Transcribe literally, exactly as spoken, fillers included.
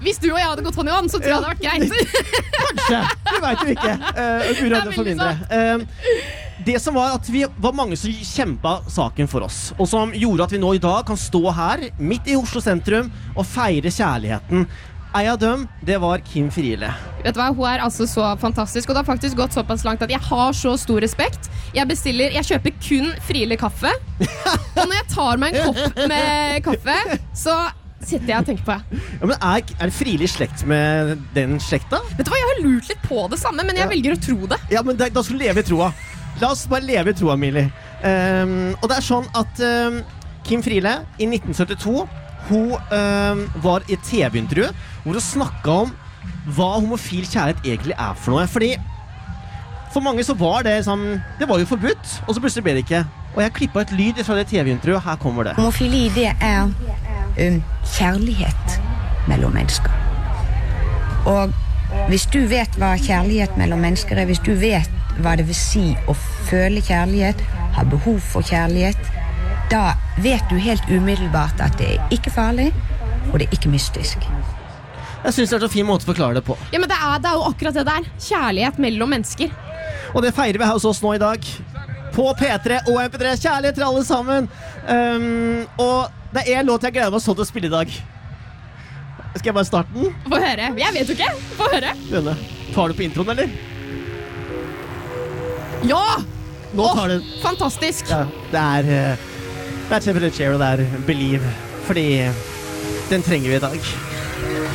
Hvis du og jeg hadde gått hånd i hånd, så tror jeg det hadde vært greit. Kanskje, det vet vi ikke. Uh, Guri hadde for mindre. Uh, det som var at vi var mange som kjempet saken for oss, og som gjorde at vi nå i dag kan stå her, midt i Oslo sentrum, og feire kjærligheten. En av dem, det var Kim Friele. Vet du hva, hun er altså så fantastisk, og det har faktisk gått såpass langt at jeg har så stor respekt. Jeg bestiller, jeg kjøper kun Friele kaffe, og når jeg tar meg en kopp med kaffe, så sitter jeg og tenker på det. Ja, men er, er det Friele i slekt med den slekta? Vet du hva, jeg har lurt litt på det samme, men jeg ja. velger å tro det. Ja, men da, da skal du leve i troa. La oss bare leve i troa, Emilie. Um, og det er sånn at um, Kim Friele i nitten syttito, hun um, var i et T V-intervju hvor hun snakket om hva homofil kjærlighet egentlig er for noe. Fordi for mange så var det sånn, det var jo forbudt, og så plutselig ble det ikke. Og jeg klippet et lyd fra det T V-intervjuet, her kommer det. Homofili, det er um, kjærlighet mellom mennesker. Og hvis du vet hva kjærlighet mellom mennesker er, hvis du vet hva det vil si å føle kjærlighet, ha behov for kjærlighet, da vet du helt umiddelbart at det er ikke farlig, og det er ikke mystisk. Jeg synes det er så fin måte å forklare det på. Ja, men det er, det er jo akkurat det der. Kjærlighet mellom mennesker. Og det feirer vi her hos oss nå i dag. På P tre og M P tre. Kjærlighet til alle sammen. Um, og det er en låt jeg gleder meg så til å spille i dag. Skal jeg bare starte den? Få høre. Jeg vet jo ikke. Få høre. Denne. Tar du på introen, eller? Ja! Nå tar Åh, det... fantastisk. Ja, det er... Uh, det er Temperature Chair, og det er Believe. Fordi den trenger vi i dag.